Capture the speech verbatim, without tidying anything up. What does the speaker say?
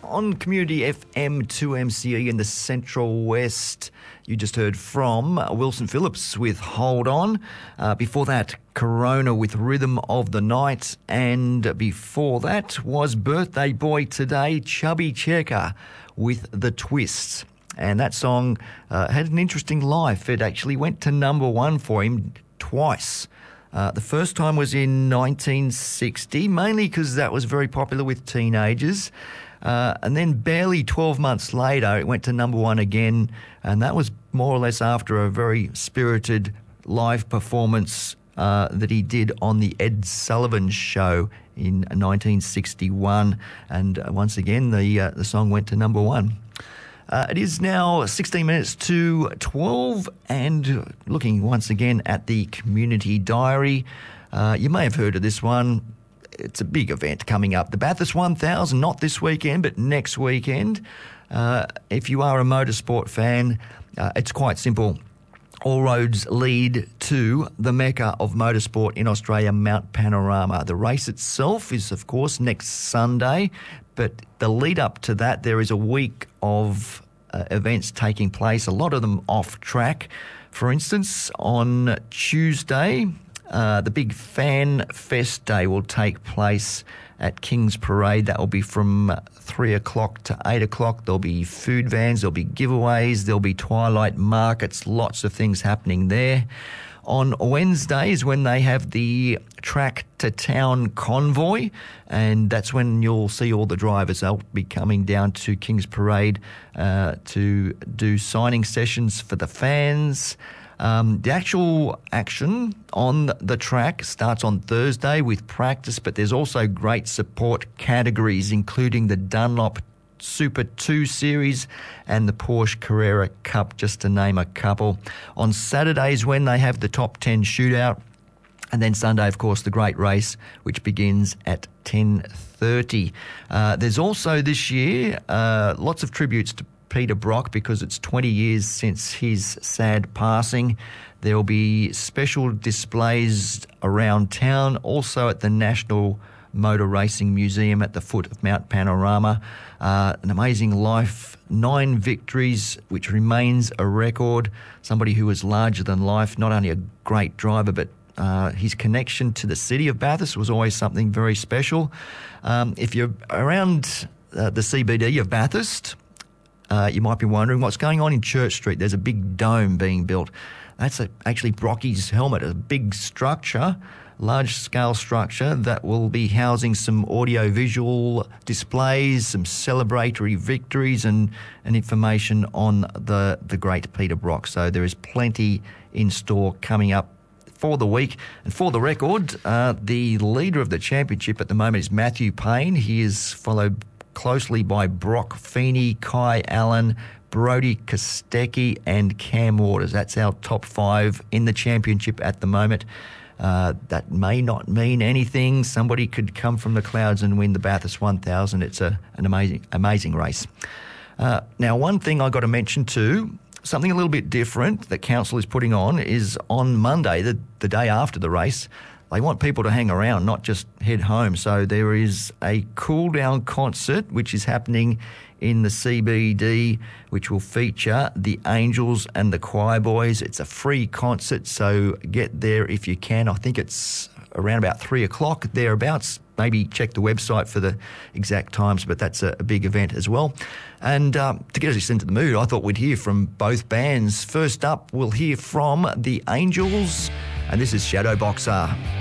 on Community F M two M C E in the Central West. You just heard from Wilson Phillips with Hold On. Uh, before that, Corona with Rhythm of the Night. And before that was Birthday Boy Today, Chubby Checker with The Twists. And that song uh, had an interesting life. It actually went to number one for him twice. Uh, the first time was in nineteen sixty, mainly because that was very popular with teenagers. Uh, and then barely twelve months later, it went to number one again, and that was more or less after a very spirited live performance uh, that he did on the Ed Sullivan Show in nineteen sixty-one. And uh, once again, the uh, the song went to number one. Uh, it is now sixteen minutes to twelve, and looking once again at the Community Diary. Uh, you may have heard of this one. It's a big event coming up. The Bathurst one thousand, not this weekend, but next weekend. Uh, if you are a motorsport fan, uh, it's quite simple. All roads lead to the Mecca of motorsport in Australia, Mount Panorama. The race itself is, of course, next Sunday, but the lead up to that, there is a week of uh, events taking place, a lot of them off track. For instance, on Tuesday, uh, the big Fan Fest Day will take place at King's Parade. That will be from three o'clock to eight o'clock. There'll be food vans, there'll be giveaways, there'll be twilight markets, lots of things happening there. On Wednesday is when they have the Track to Town convoy, and that's when you'll see all the drivers. They'll be coming down to King's Parade uh, to do signing sessions for the fans. Um, the actual action on the track starts on Thursday with practice, but there's also great support categories, including the Dunlop Super two Series and the Porsche Carrera Cup, just to name a couple. On Saturdays when they have the top ten shootout, and then Sunday, of course, the great race, which begins at ten thirty. Uh, there's also this year uh, lots of tributes to Peter Brock because it's twenty years since his sad passing. There will be special displays around town, also at the National Motor Racing Museum at the foot of Mount Panorama. Uh, an amazing life, nine victories, which remains a record. Somebody who was larger than life, not only a great driver, but uh, his connection to the city of Bathurst was always something very special. Um, if you're around uh, the C B D of Bathurst, uh, you might be wondering what's going on in Church Street. There's a big dome being built. That's a, actually Brocky's helmet, a big structure, large-scale structure that will be housing some audio-visual displays, some celebratory victories, and, and information on the, the great Peter Brock. So there is plenty in store coming up for the week. And for the record, uh, the leader of the championship at the moment is Matthew Payne. He is followed closely by Brock Feeney, Kai Allen, Brody Kostecki and Cam Waters. That's our top five in the championship at the moment. Uh, that may not mean anything. Somebody could come from the clouds and win the Bathurst one thousand. It's a, an amazing, amazing race. Uh, now, one thing I got to mention too, something a little bit different that Council is putting on is on Monday, the, the day after the race, they want people to hang around, not just head home. So there is a cool-down concert which is happening in the C B D, which will feature the Angels and the Choir Boys. It's a free concert, so get there if you can. I think it's around about three o'clock, thereabouts. Maybe check the website for the exact times, but that's a, a big event as well. And um, to get us into the mood, I thought we'd hear from both bands. First up, we'll hear from the Angels, and this is Shadow Boxer.